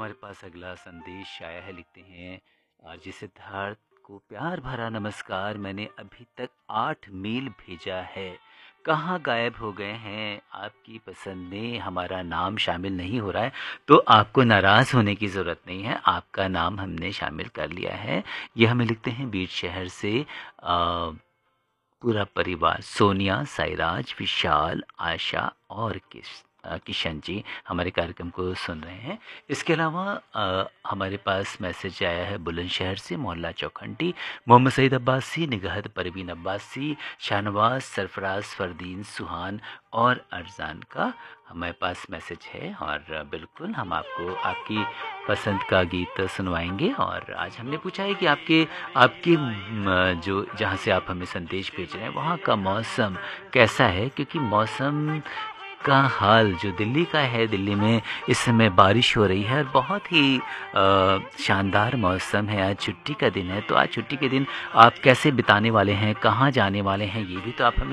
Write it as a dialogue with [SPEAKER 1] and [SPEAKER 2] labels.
[SPEAKER 1] हमारे पास अगला संदेश आया है। लिखते हैं जी सिद्धार्थ को प्यार भरा नमस्कार। मैंने अभी तक 8 मील भेजा है, कहाँ गायब हो गए हैं? आपकी पसंद में हमारा नाम शामिल नहीं हो रहा है तो आपको नाराज़ होने की ज़रूरत नहीं है, आपका नाम हमने शामिल कर लिया है। यह हमें लिखते हैं बीट शहर से पूरा परिवार, सोनिया, साईराज, विशाल, आशा और किशन जी हमारे कार्यक्रम को सुन रहे हैं। इसके अलावा हमारे पास मैसेज आया है बुलंदशहर से, मोहल्ला चौखंडी, मोहम्मद सईद अब्बासी, निगहत परवीन अब्बासी, शाहनवाज, सरफराज, फरदीन, सुहान और अरजान का हमारे पास मैसेज है। और बिल्कुल हम आपको आपकी पसंद का गीत सुनवाएंगे। और आज हमने पूछा है कि आपके आपके जो जहाँ से आप हमें संदेश भेज रहे हैं वहाँ का मौसम कैसा है, क्योंकि मौसम का हाल जो दिल्ली का है, दिल्ली में इस समय बारिश हो रही है और बहुत ही शानदार मौसम है। आज छुट्टी का दिन है, तो आज छुट्टी के दिन आप कैसे बिताने वाले हैं, कहाँ जाने वाले हैं, ये भी तो आप हमें